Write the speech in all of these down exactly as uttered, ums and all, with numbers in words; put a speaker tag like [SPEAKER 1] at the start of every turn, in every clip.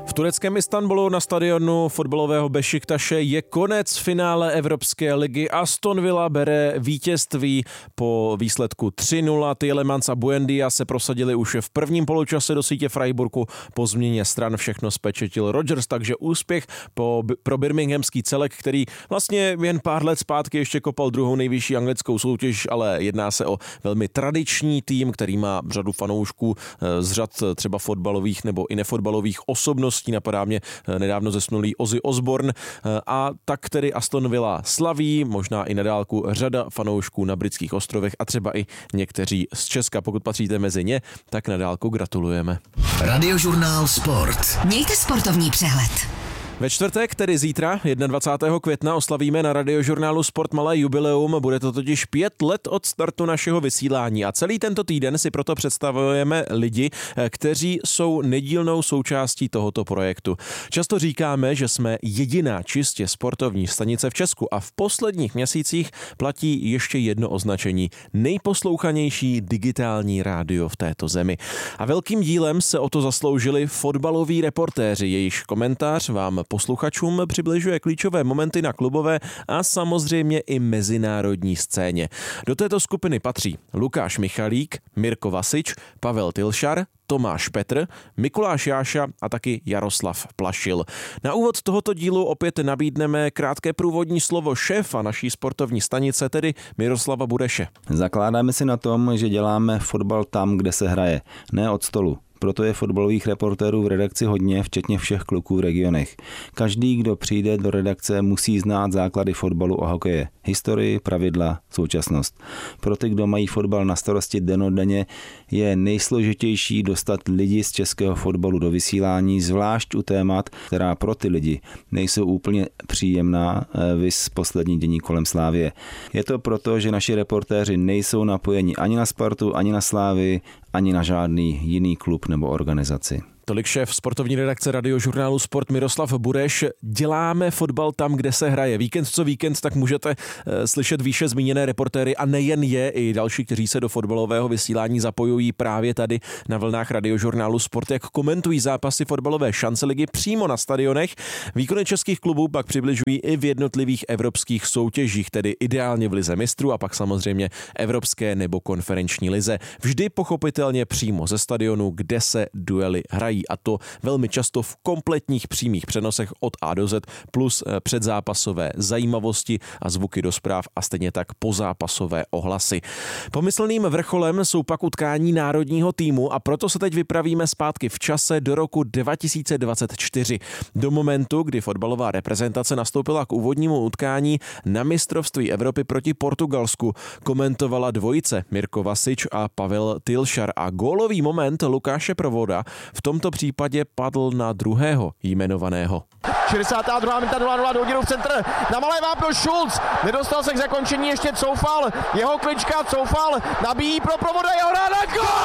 [SPEAKER 1] V tureckém Istanbulu na stadionu fotbalového Bešiktaše je konec finále Evropské ligy. Aston Villa bere vítězství po výsledku tři nula. Tielemans a Buendia se prosadili už v prvním poločase do sítě Freiburgu. Po změně stran všechno spečetil Rodgers, takže úspěch po, pro birminghamský celek, který vlastně jen pár let zpátky ještě kopal druhou nejvyšší anglickou soutěž, ale jedná se o velmi tradiční tým, který má řadu fanoušků z řad třeba fotbalových nebo i nefotbalových osobností. Napadá mě nedávno zesnulý Ozzy Osbourne, a tak tedy Aston Villa slaví, možná i na dálku řada fanoušků na britských ostrovech a třeba i někteří z Česka. Pokud patříte mezi ně, tak na dálku gratulujeme.
[SPEAKER 2] Radiožurnál Sport.
[SPEAKER 3] Mějte sportovní přehled.
[SPEAKER 1] Ve čtvrtek, tedy zítra, dvacátého prvního května, oslavíme na Radiožurnálu Sport malé jubileum. Bude to totiž pět let od startu našeho vysílání a celý tento týden si proto představujeme lidi, kteří jsou nedílnou součástí tohoto projektu. Často říkáme, že jsme jediná čistě sportovní stanice v Česku a v posledních měsících platí ještě jedno označení: nejposlouchanější digitální rádio v této zemi. A velkým dílem se o to zasloužili fotbaloví reportéři, jejichž komentář vám posluchačům přibližuje klíčové momenty na klubové a samozřejmě i mezinárodní scéně. Do této skupiny patří Lukáš Michalík, Mirko Vasič, Pavel Tilšar, Tomáš Petr, Mikuláš Jáša a taky Jaroslav Plašil. Na úvod tohoto dílu opět nabídneme krátké průvodní slovo šéfa naší sportovní stanice, tedy Miroslava Bureše.
[SPEAKER 4] Zakládáme si na tom, že děláme fotbal tam, kde se hraje, ne od stolu. Proto je fotbalových reportérů v redakci hodně, včetně všech kluků v regionech. Každý, kdo přijde do redakce, musí znát základy fotbalu a hokeje. Historii, pravidla, současnost. Pro ty, kdo mají fotbal na starosti dennodenně, je nejsložitější dostat lidi z českého fotbalu do vysílání, zvlášť u témat, která pro ty lidi nejsou úplně příjemná, viz poslední dění kolem Slávie. Je to proto, že naši reportéři nejsou napojeni ani na Spartu, ani na Slávii, ani na žádný jiný klub nebo organizaci.
[SPEAKER 1] Tolik šéf sportovní redakce Radiožurnálu Sport Miroslav Bureš. Děláme fotbal tam, kde se hraje. Víkend co víkend, tak můžete e, slyšet výše zmíněné reportéry a nejen je, i další, kteří se do fotbalového vysílání zapojují právě tady na vlnách Radiožurnálu Sport, jak komentují zápasy fotbalové šance ligy přímo na stadionech. Výkony českých klubů pak přibližují i v jednotlivých evropských soutěžích, tedy ideálně v lize mistrů a pak samozřejmě evropské nebo konferenční lize. Vždy pochopitelně přímo ze stadionu, kde se duely hrají. A to velmi často v kompletních přímých přenosech od A do Z, plus předzápasové zajímavosti a zvuky do zpráv a stejně tak pozápasové ohlasy. Pomyslným vrcholem jsou pak utkání národního týmu a proto se teď vypravíme zpátky v čase do roku dva tisíce dvacet čtyři. Do momentu, kdy fotbalová reprezentace nastoupila k úvodnímu utkání na mistrovství Evropy proti Portugalsku. Komentovala dvojice Mirko Vasič a Pavel Tilšar a gólový moment Lukáše Provoda v tomto případě padl na druhého jmenovaného.
[SPEAKER 5] šedesátá druhá minuta nula nula do díru v centr. Na malé vápno Schulz. Nedostal se k zakončení, ještě Coufal. Jeho klička, Coufal nabíjí pro Provoda, jeho rána.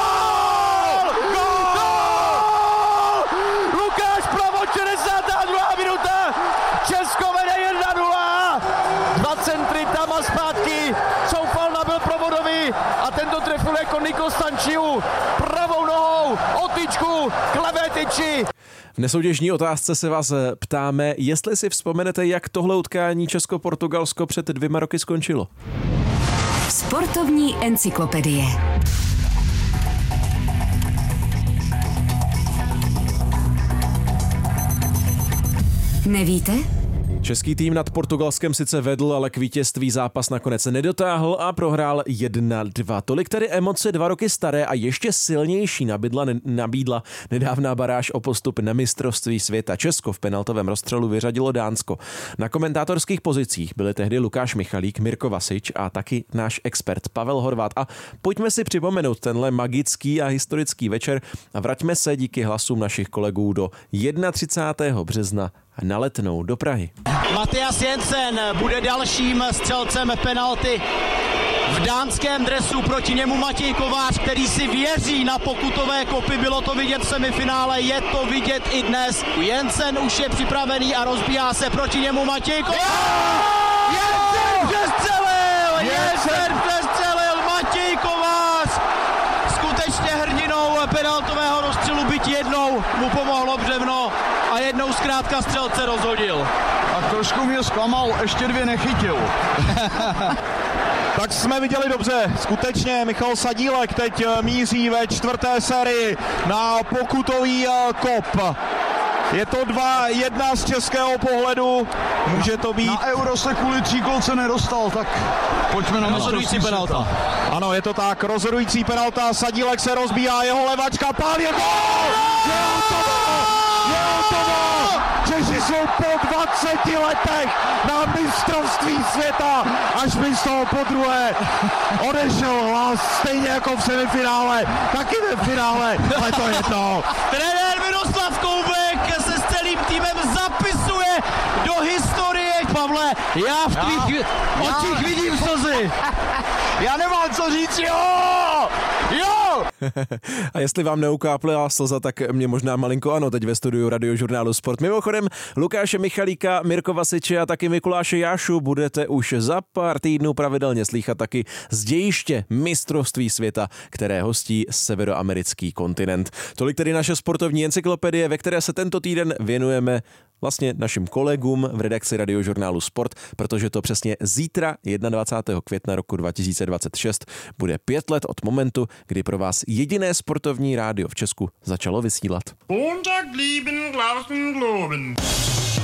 [SPEAKER 5] Gól! Gól! Lukáš Provod, šedesátá druhá minuta. Česko vede jedna nula. Dva centry tam a zpátky. Coufal nabil Provodovi a tento trefil jako Nikos Stančiu. Pravou nohou o tyčku k levé tyči.
[SPEAKER 1] V nesoutěžní otázce se vás ptáme, jestli si vzpomenete, jak tohle utkání Česko-Portugalsko před dvěma roky skončilo.
[SPEAKER 3] Sportovní encyklopedie. Nevíte?
[SPEAKER 1] Český tým nad Portugalskem sice vedl, ale k vítězství zápas nakonec nedotáhl a prohrál jedna dva. Tolik tedy emoce dva roky staré a ještě silnější nabídla, nabídla nedávná baráž o postup na mistrovství světa. Česko v penaltovém rozstřelu vyřadilo Dánsko. Na komentátorských pozicích byli tehdy Lukáš Michalík, Mirko Vasič a taky náš expert Pavel Horvát. A pojďme si připomenout tenhle magický a historický večer a vraťme se díky hlasům našich kolegů do třicátého prvního března na Letnou do Prahy.
[SPEAKER 6] Mathias Jensen bude dalším střelcem penalty. V dánském dresu proti němu Matěj Kovář, který si věří na pokutové kopy. Bylo to vidět v semifinále, je to vidět i dnes. Jensen už je připravený a rozbíhá se proti němu Matěj Kovář. Jensen přestřelil! Jensen přestřelil! Matěj Kovář! Skutečně hrdinou penaltového rozstřelu, byť jednou mu pomohlo břevno a jednou zkrátka střelce rozhodil.
[SPEAKER 5] A trošku mě zklamal, ještě dvě nechytil. Tak jsme viděli dobře, skutečně Michal Sadílek teď míří ve čtvrté sérii na pokutový kop. Je to dva jedna z českého pohledu, může to být...
[SPEAKER 7] Na Euro se kvůli tříkolce nedostal, tak pojďme na
[SPEAKER 6] rozhodující penalta.
[SPEAKER 5] Ano, je to tak, rozhodující penalta, Sadílek se rozbíhá, jeho levačka, pál je gól! Je hotovo! Je hotovo! Češi jsou po dvaceti letech na mistrovství světa, až by z toho po druhé odešel hlas, stejně jako v semifinále, taky ve finále, ale to je to.
[SPEAKER 6] Trenér Miroslav Koubek se s celým týmem zapisuje do historie. Pavle, já v tvých já, očích já. vidím slzy.
[SPEAKER 5] Já nemám co říct, jo! Jo!
[SPEAKER 1] A jestli vám neukápla slza, tak mě možná malinko ano, teď ve studiu Radiožurnálu Sport. Mimochodem Lukáše Michalíka, Mirko Vasiče a taky Mikuláše Jášu budete už za pár týdnů pravidelně slýchat taky z dějiště mistrovství světa, které hostí severoamerický kontinent. Tolik tedy naše sportovní encyklopedie, ve které se tento týden věnujeme vlastně našim kolegům v redakci Radiožurnálu Sport, protože to přesně zítra, dvacátého prvního května roku dva tisíce dvacet šest, bude pět let od momentu, kdy pro vás jediné sportovní rádio v Česku začalo vysílat.
[SPEAKER 8] Montag lieben Glauben globen.